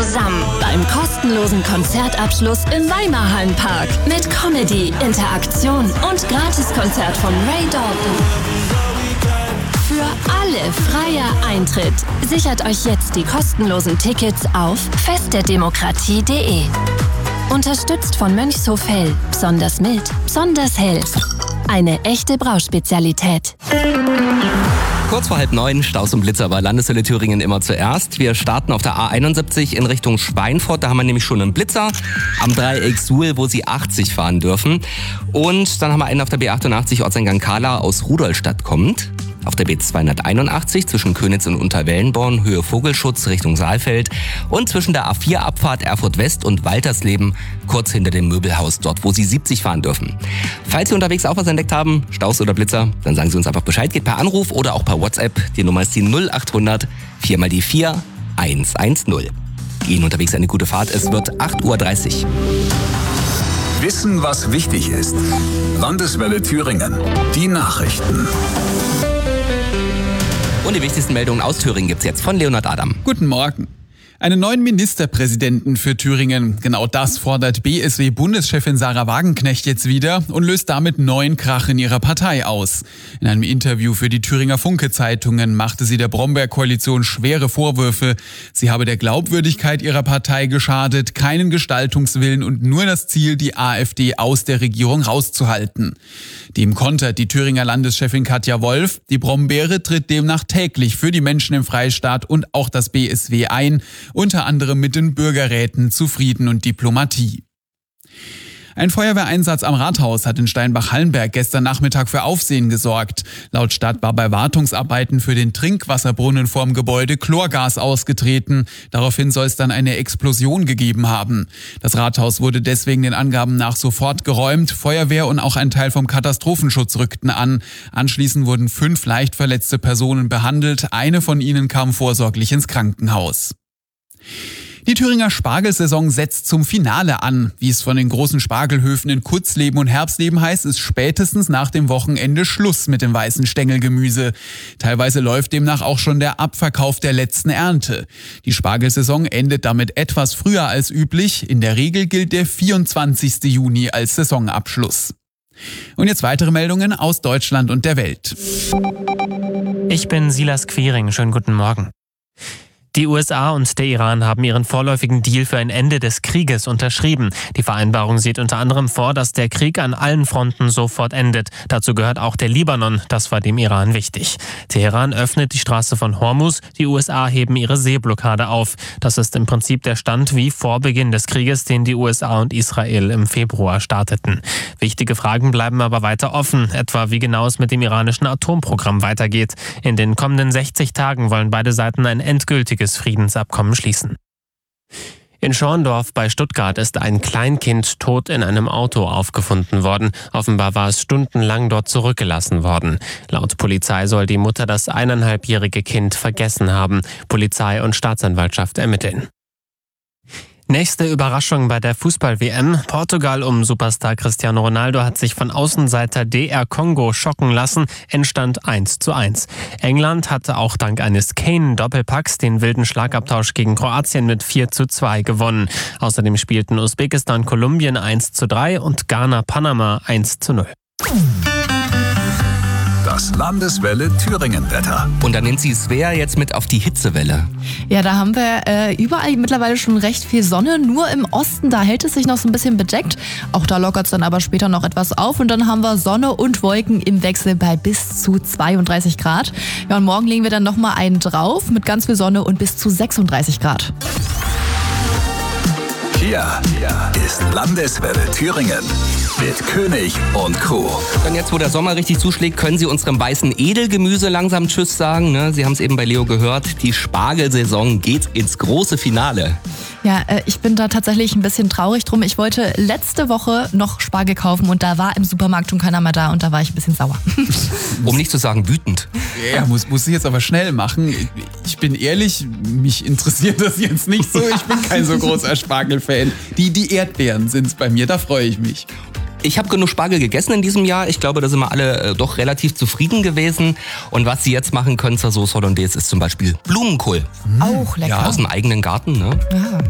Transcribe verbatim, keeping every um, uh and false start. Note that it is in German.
zusammen beim kostenlosen Konzertabschluss im Weimarhallenpark mit Comedy, Interaktion und Gratiskonzert von Ray Dalton. Für alle freier Eintritt. Sichert euch jetzt die kostenlosen Tickets auf fest der demokratie punkt de. Unterstützt von Mönchshof Hell. Besonders mild, besonders hell. Eine echte Brauspezialität. Kurz vor halb neun, Staus und Blitzer bei Landeswelle Thüringen immer zuerst. Wir starten auf der A einundsiebzig in Richtung Schweinfurt. Da haben wir nämlich schon einen Blitzer am Dreieck Suhl, wo Sie achtzig fahren dürfen. Und dann haben wir einen auf der B achtundachtzig Ortseingang Kahla aus Rudolstadt kommt. Auf der B zweihunderteinundachtzig zwischen Könitz und Unterwellenborn, Höhe Vogelschutz Richtung Saalfeld. Und zwischen der A vier Abfahrt Erfurt West und Waltersleben, kurz hinter dem Möbelhaus, dort wo Sie siebzig fahren dürfen. Falls Sie unterwegs auch was entdeckt haben, Staus oder Blitzer, dann sagen Sie uns einfach Bescheid. Geht per Anruf oder auch per WhatsApp. Die Nummer ist die null achthundert vier mal die vier eins eins null. Ihnen unterwegs eine gute Fahrt. Es wird acht Uhr dreißig. Wissen, was wichtig ist. Landeswelle Thüringen. Die Nachrichten. Und die wichtigsten Meldungen aus Thüringen gibt's jetzt von Leonhard Adam. Guten Morgen. Einen neuen Ministerpräsidenten für Thüringen. Genau das fordert B S W-Bundeschefin Sarah Wagenknecht jetzt wieder und löst damit neuen Krach in ihrer Partei aus. In einem Interview für die Thüringer Funke-Zeitungen machte sie der Brombeer-Koalition schwere Vorwürfe. Sie habe der Glaubwürdigkeit ihrer Partei geschadet, keinen Gestaltungswillen und nur das Ziel, die AfD aus der Regierung rauszuhalten. Dem kontert die Thüringer Landeschefin Katja Wolf. Die Brombeere tritt demnach täglich für die Menschen im Freistaat und auch das B S W ein, unter anderem mit den Bürgerräten zu Frieden und Diplomatie. Ein Feuerwehreinsatz am Rathaus hat in Steinbach-Hallenberg gestern Nachmittag für Aufsehen gesorgt. Laut Stadt war bei Wartungsarbeiten für den Trinkwasserbrunnen vorm Gebäude Chlorgas ausgetreten. Daraufhin soll es dann eine Explosion gegeben haben. Das Rathaus wurde deswegen den Angaben nach sofort geräumt. Feuerwehr und auch ein Teil vom Katastrophenschutz rückten an. Anschließend wurden fünf leicht verletzte Personen behandelt. Eine von ihnen kam vorsorglich ins Krankenhaus. Die Thüringer Spargelsaison setzt zum Finale an. Wie es von den großen Spargelhöfen in Kutzleben und Herbstleben heißt, ist spätestens nach dem Wochenende Schluss mit dem weißen Stängelgemüse. Teilweise läuft demnach auch schon der Abverkauf der letzten Ernte. Die Spargelsaison endet damit etwas früher als üblich. In der Regel gilt der vierundzwanzigsten Juni als Saisonabschluss. Und jetzt weitere Meldungen aus Deutschland und der Welt. Ich bin Silas Quiring. Schönen guten Morgen. Die U S A und der Iran haben ihren vorläufigen Deal für ein Ende des Krieges unterschrieben. Die Vereinbarung sieht unter anderem vor, dass der Krieg an allen Fronten sofort endet. Dazu gehört auch der Libanon, das war dem Iran wichtig. Teheran öffnet die Straße von Hormuz, die U S A heben ihre Seeblockade auf. Das ist im Prinzip der Stand wie vor Beginn des Krieges, den die U S A und Israel im Februar starteten. Wichtige Fragen bleiben aber weiter offen, etwa wie genau es mit dem iranischen Atomprogramm weitergeht. In den kommenden sechzig Tagen wollen beide Seiten ein endgültiges Friedensabkommen schließen. In Schorndorf bei Stuttgart ist ein Kleinkind tot in einem Auto aufgefunden worden. Offenbar war es stundenlang dort zurückgelassen worden. Laut Polizei soll die Mutter das eineinhalbjährige Kind vergessen haben. Polizei und Staatsanwaltschaft ermitteln. Nächste Überraschung bei der Fußball-W M. Portugal um Superstar Cristiano Ronaldo hat sich von Außenseiter D R Kongo schocken lassen. Endstand eins zu eins. England hatte auch dank eines Kane-Doppelpacks den wilden Schlagabtausch gegen Kroatien mit vier zu zwei gewonnen. Außerdem spielten Usbekistan Kolumbien eins zu drei und Ghana Panama eins zu null. Das Landeswelle Thüringen-Wetter. Und dann nimmt sie Svea jetzt mit auf die Hitzewelle. Ja, da haben wir äh, überall mittlerweile schon recht viel Sonne. Nur im Osten, da hält es sich noch so ein bisschen bedeckt. Auch da lockert es dann aber später noch etwas auf. Und dann haben wir Sonne und Wolken im Wechsel bei bis zu zweiunddreißig Grad. Ja, und morgen legen wir dann nochmal einen drauf mit ganz viel Sonne und bis zu sechsunddreißig Grad. Hier ist Landeswelle Thüringen mit König und Co. Und jetzt, wo der Sommer richtig zuschlägt, können Sie unserem weißen Edelgemüse langsam Tschüss sagen. Ne? Sie haben es eben bei Leo gehört, die Spargelsaison geht ins große Finale. Ja, äh, ich bin da tatsächlich ein bisschen traurig drum. Ich wollte letzte Woche noch Spargel kaufen und da war im Supermarkt schon keiner mehr da und da war ich ein bisschen sauer. Um nicht zu sagen wütend. Ja, muss, muss ich jetzt aber schnell machen. Ich bin ehrlich, mich interessiert das jetzt nicht so. Ich bin kein so großer Spargelfan. Die, die Erdbeeren sind's bei mir, da freue ich mich. Ich habe genug Spargel gegessen in diesem Jahr. Ich glaube, da sind wir alle äh, doch relativ zufrieden gewesen. Und was Sie jetzt machen können zur Sauce Hollandaise ist zum Beispiel Blumenkohl. Auch lecker. Ja, aus dem eigenen Garten, ne? Ja.